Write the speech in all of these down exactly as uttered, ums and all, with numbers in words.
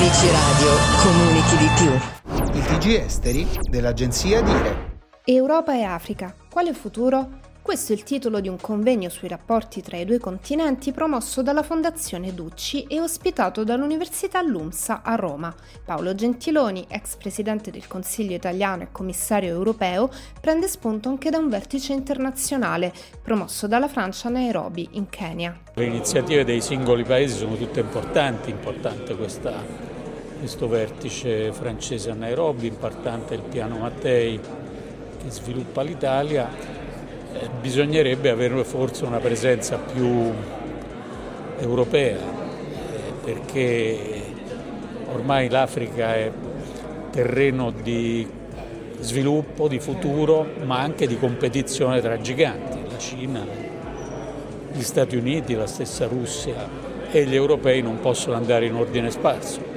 U C Radio, comunichi di più. I T G esteri dell'agenzia Dire. Europa e Africa, quale futuro? Questo è il titolo di un convegno sui rapporti tra i due continenti promosso dalla Fondazione Ducci e ospitato dall'Università LUMSA a Roma. Paolo Gentiloni, ex presidente del Consiglio italiano e commissario europeo, prende spunto anche da un vertice internazionale promosso dalla Francia a Nairobi, in Kenya. Le iniziative dei singoli paesi sono tutte importanti, importante questa, questo vertice francese a Nairobi, importante il piano Mattei che sviluppa l'Italia. Eh, bisognerebbe avere forse una presenza più europea, eh, perché ormai l'Africa è terreno di sviluppo, di futuro, ma anche di competizione tra giganti, la Cina, gli Stati Uniti, la stessa Russia, e gli europei non possono andare in ordine sparso.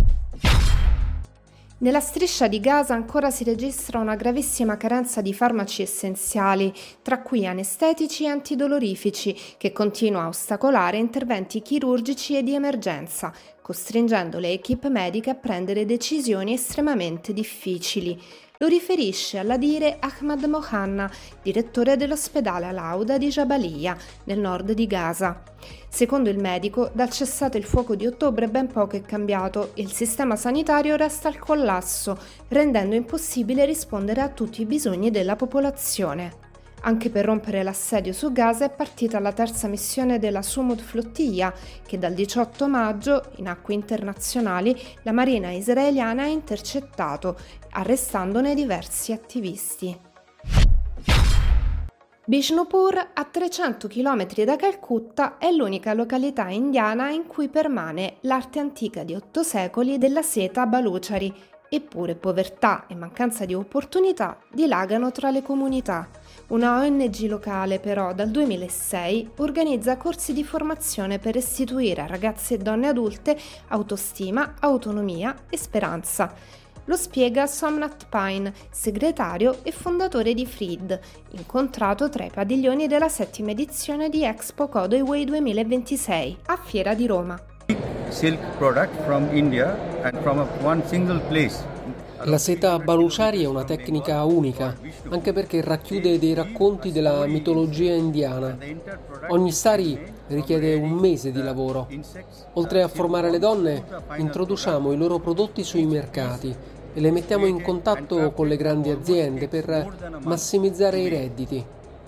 Nella striscia di Gaza ancora si registra una gravissima carenza di farmaci essenziali, tra cui anestetici e antidolorifici, che continua a ostacolare interventi chirurgici e di emergenza, costringendo le equip mediche a prendere decisioni estremamente difficili. Lo riferisce alla Dire Ahmad Mohanna, direttore dell'ospedale Al-Auda di Jabalia, nel nord di Gaza. Secondo il medico, dal cessate il fuoco di ottobre ben poco è cambiato e il sistema sanitario resta al collasso, rendendo impossibile rispondere a tutti i bisogni della popolazione. Anche per rompere l'assedio su Gaza è partita la terza missione della Sumud Flottiglia, che dal diciotto maggio, in acque internazionali, la marina israeliana ha intercettato, arrestandone diversi attivisti. Bishnupur, a trecento chilometri da Calcutta, è l'unica località indiana in cui permane l'arte antica di otto secoli della seta baluchari, eppure povertà e mancanza di opportunità dilagano tra le comunità. Una O N G locale, però, dal duemilasei organizza corsi di formazione per restituire a ragazze e donne adulte autostima, autonomia e speranza. Lo spiega Somnath Pine, segretario e fondatore di Freed, incontrato tra i padiglioni della settima edizione di Expo Codeway duemilaventisei a Fiera di Roma. Silk product from India and from a one single place. La seta baluchari è una tecnica unica, anche perché racchiude dei racconti della mitologia indiana. Ogni sari richiede un mese di lavoro. Oltre a formare le donne, introduciamo i loro prodotti sui mercati e le mettiamo in contatto con le grandi aziende per massimizzare i redditi.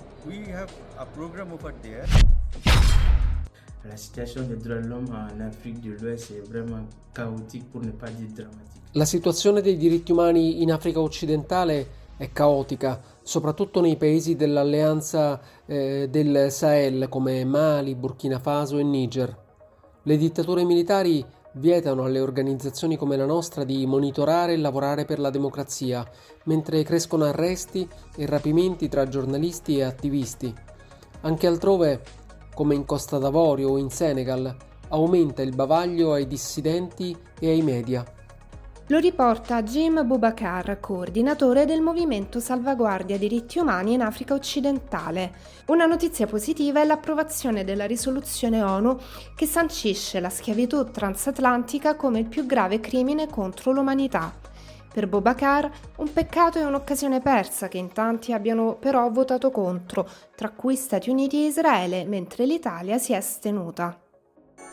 La situation des droits de l'homme en Afrique de l'Ouest est vraiment chaotique, pour ne pas dire dramatique. La situazione dei diritti umani in Africa occidentale è caotica, soprattutto nei paesi dell'alleanza eh, del Sahel come Mali, Burkina Faso e Niger. Le dittature militari vietano alle organizzazioni come la nostra di monitorare e lavorare per la democrazia, mentre crescono arresti e rapimenti tra giornalisti e attivisti. Anche altrove, come in Costa d'Avorio o in Senegal, aumenta il bavaglio ai dissidenti e ai media. Lo riporta Jim Boubacar, coordinatore del movimento Salvaguardia Diritti Umani in Africa Occidentale. Una notizia positiva è l'approvazione della risoluzione ONU che sancisce la schiavitù transatlantica come il più grave crimine contro l'umanità. Per Boubacar, un peccato e un'occasione persa che in tanti abbiano però votato contro, tra cui Stati Uniti e Israele, mentre l'Italia si è astenuta.